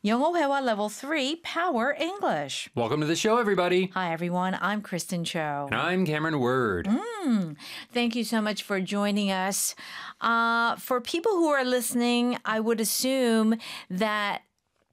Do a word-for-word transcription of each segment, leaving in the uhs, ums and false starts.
영어 회화 Level three, Power English. Welcome to the show, everybody. Hi, everyone. I'm Kristen Cho. And I'm Cameron Word. Mm, thank you so much for joining us. Uh, for people who are listening, I would assume that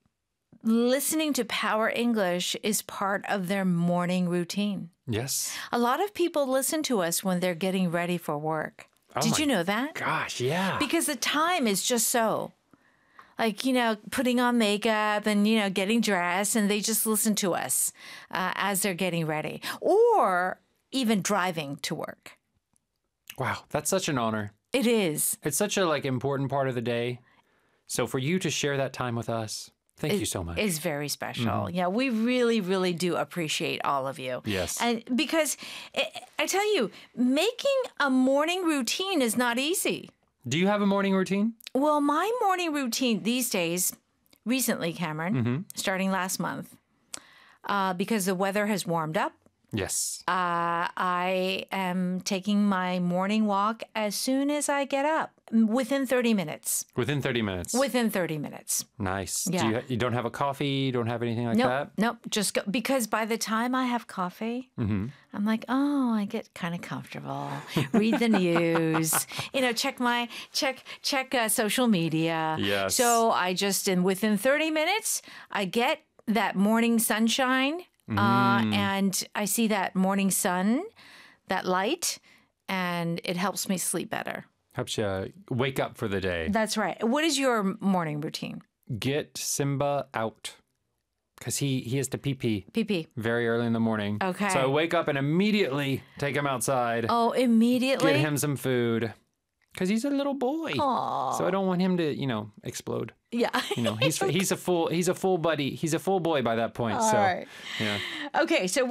listening to Power English is part of their morning routine. Yes. A lot of people listen to us when they're getting ready for work. Oh Did my you know that? Gosh, yeah. Because the time is just so, like, you know, putting on makeup and, you know, getting dressed, and they just listen to us uh, as they're getting ready, or even driving to work. Wow, that's such an honor. It is. It's such a like important part of the day. So for you to share that time with us, thank it, you so much. It's very special. Mm-hmm. Yeah, we really, really do appreciate all of you. Yes. And because it, I tell you, making a morning routine is not easy. Do you have a morning routine? Well, my morning routine these days, recently, Cameron, Mm-hmm. starting last month, uh, because the weather has warmed up, Yes. uh, I am taking my morning walk as soon as I get up, within thirty minutes. Within thirty minutes. Within thirty minutes. Nice. Yeah. Do you, you don't have a coffee? You don't have anything like Nope, that? nope. Just go, because by the time I have coffee, Mm-hmm. I'm like, oh, I get kind of comfortable. Read the news, you know, check my check check uh, social media. Yes. So I just in within thirty minutes, I get that morning sunshine, uh, Mm. and I see that morning sun, that light, and it helps me sleep better. Helps you wake up for the day. That's right. What is your morning routine? Get Simba out. Because he, he has to pee-pee P P. very early in the morning. Okay. So I wake up and immediately take him outside. Oh, immediately. Get him some food. Because he's a little boy. Aw. So I don't want him to, you know, explode. Yeah. You know, he's he's a full he's a full buddy. He's a full boy by that point. All so right. yeah. Okay, so